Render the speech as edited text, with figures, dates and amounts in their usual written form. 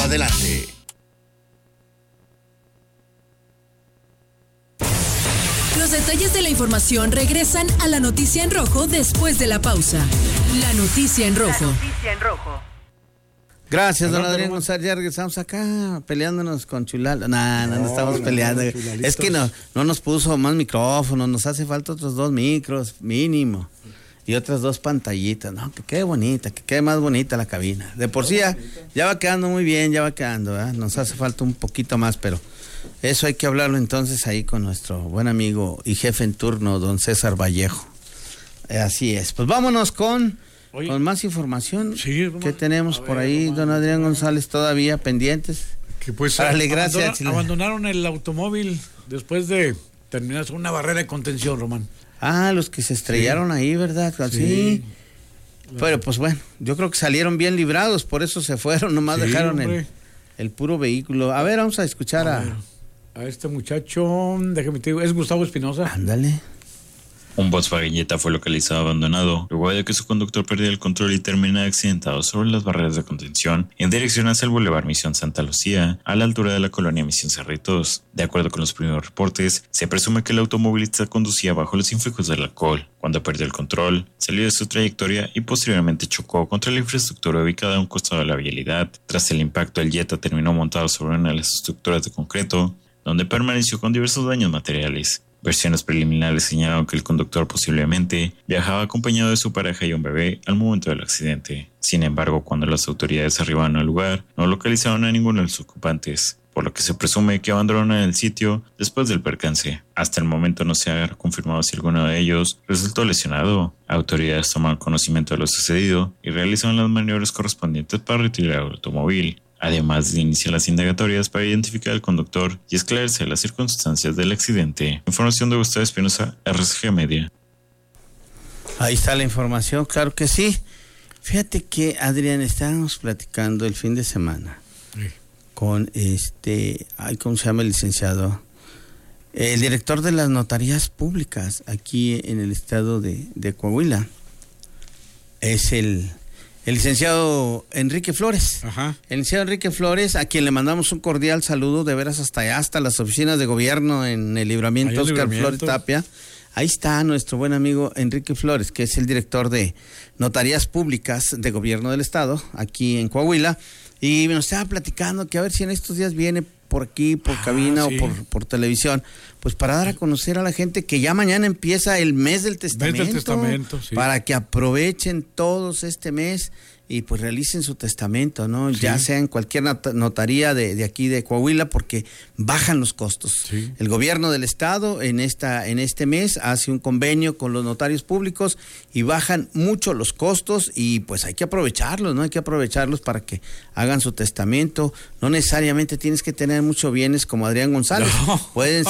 adelante. Los detalles de la información regresan a la noticia en rojo después de la pausa. La noticia en rojo. Gracias, don Adrián González. Ya regresamos acá peleándonos con Chulal. No estamos peleando. Es que no nos puso más micrófonos, nos hace falta otros 2 micros mínimo y otras 2 pantallitas. No, que quede bonita, que quede más bonita la cabina. De por sí ya va quedando muy bien, ¿verdad? Nos hace falta un poquito más, pero eso hay que hablarlo entonces ahí con nuestro buen amigo y jefe en turno, don César Vallejo. Así es. Pues vámonos con más información. Sí, que tenemos por ahí, don Adrián González, todavía pendientes. Que pues abandonaron el automóvil después de terminar una barrera de contención, Román. Los que se estrellaron ahí, ¿verdad? Sí. Pero pues bueno, yo creo que salieron bien librados, por eso se fueron, nomás dejaron el puro vehículo. A ver, vamos a escuchar a este muchacho, déjame te digo, es Gustavo Espinosa. Ándale. Un Volkswagen Jetta fue localizado abandonado luego de que su conductor perdiera el control y terminara accidentado sobre las barreras de contención en dirección hacia el Boulevard Misión Santa Lucía, a la altura de la colonia Misión Cerritos. De acuerdo con los primeros reportes, se presume que el automovilista conducía bajo los influjos del alcohol. Cuando perdió el control, salió de su trayectoria y posteriormente chocó contra la infraestructura ubicada a un costado de la vialidad. Tras el impacto, el Jetta terminó montado sobre una de las estructuras de concreto, donde permaneció con diversos daños materiales. Versiones preliminares señalaron que el conductor posiblemente viajaba acompañado de su pareja y un bebé al momento del accidente. Sin embargo, cuando las autoridades arribaron al lugar, no localizaron a ninguno de los ocupantes, por lo que se presume que abandonaron el sitio después del percance. Hasta el momento no se ha confirmado si alguno de ellos resultó lesionado. Autoridades toman conocimiento de lo sucedido y realizan las maniobras correspondientes para retirar el automóvil, además de iniciar las indagatorias para identificar al conductor y esclarecer las circunstancias del accidente. Información de Gustavo Espinosa, RCG Media. Ahí está la información, claro que sí. Fíjate que, Adrián, estábamos platicando el fin de semana con ¿cómo se llama el licenciado? El director de las notarías públicas aquí en el estado de Coahuila. Es el licenciado Enrique Flores. Ajá. El licenciado Enrique Flores, a quien le mandamos un cordial saludo, de veras hasta allá, hasta las oficinas de gobierno en el Libramiento Óscar Flores Tapia. Ahí está nuestro buen amigo Enrique Flores, que es el director de notarías públicas de gobierno del estado, aquí en Coahuila, y nos estaba platicando que a ver si en estos días viene por aquí, por cabina o por televisión, pues para dar a conocer a la gente que ya mañana empieza el mes del testamento, sí. Para que aprovechen todos este mes y pues realicen su testamento, ¿no? Sí. Ya sea en cualquier notaría de aquí de Coahuila, porque bajan los costos. Sí. El gobierno del estado en este mes hace un convenio con los notarios públicos y bajan mucho los costos y pues hay que aprovecharlos, ¿no? Hay que aprovecharlos para que hagan su testamento. No necesariamente tienes que tener muchos bienes como Adrián González. No. Pueden